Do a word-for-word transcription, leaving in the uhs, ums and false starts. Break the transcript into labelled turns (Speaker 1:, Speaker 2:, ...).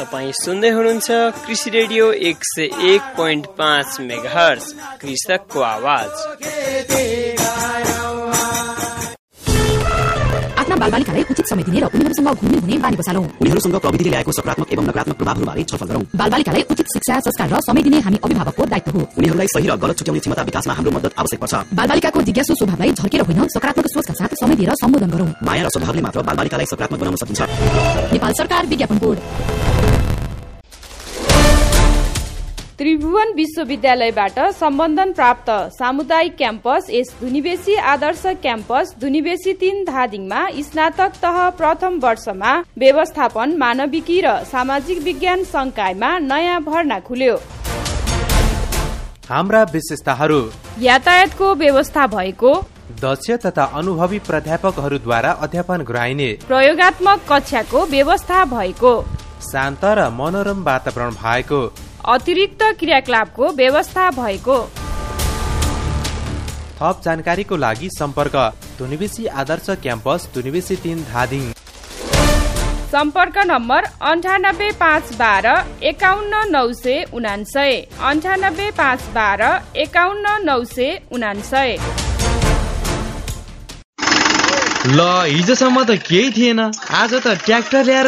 Speaker 1: तपाईँ सुन्दै हुनुहुन्छ कृषि रेडियो एक सय एक पोइन्ट पाँच मेगाहर्ज कृषकको आवाज।
Speaker 2: आफ्ना बालबालिकालाई उचित समय दिने र उनीहरूसँग घुम्ने हुने बानी बसालौं।
Speaker 3: उनीहरूसँग प्रविधिले ल्याएको सकारात्मक एवं नकारात्मक प्रभावहरूबारे छलफल गरौं।
Speaker 2: बालबालिकालाई उचित शिक्षा, संस्कार र समय दिने हामी अभिभावकको दायित्व हो।
Speaker 3: उनीहरूलाई सही र गलत छुट्याउने क्षमता विकासमा हाम्रो मद्दत आवश्यक पर्छ।
Speaker 2: बालबालिकाको जिज्ञासु स्वभावलाई झर्केर होइन, सकारात्मक सोचका साथ समय दिएर सम्बोधन गरौं।
Speaker 3: माया र स्वभावले मात्र बालबालिकालाई सकारात्मक बनाउन सकिन्छ।
Speaker 2: नेपाल सरकार विज्ञापन बोर्ड।
Speaker 4: त्रिभुवन विश्वविद्यालयबाट सम्बन्धन प्राप्त सामुदायिक क्याम्पस एस धुनिबेसी आदर्श क्याम्पस धुनिबेसी तीन धादिङमा स्नातक तह प्रथम वर्षमा व्यवस्थापन, मानविकी र सामाजिक विज्ञान संकायमा नयाँ भर्ना खुल्यो।
Speaker 5: हाम्रा विशेषताहरू:
Speaker 4: यातायातको व्यवस्था भएको,
Speaker 5: दक्ष तथा अनुभवी प्राध्यापकहरूद्वारा अध्यापन गराइने
Speaker 4: प्रयोगात्मक कक्षाको व्यवस्था भएको,
Speaker 5: शान्त र मनोरम वातावरण भएको,
Speaker 4: अतिरिक्त क्रियाकलापको व्यवस्था भएको।
Speaker 5: थप जानकारीको लागि सम्पर्क धुनिबेसी आदर्श क्याम्पस धुनिबेसी तीन धादिङ।
Speaker 4: सम्पर्क नम्बर अन्ठानब्बे पाँच बाह्र एकाउन्न नौ सय उनान्सय अन्ठानब्बे पाँच बाह्र एकाउन्न नौ सय उनान्सय।
Speaker 6: ल हिजोसम्म त केही थिएन, आज त ट्र्याक्टर ल्याएर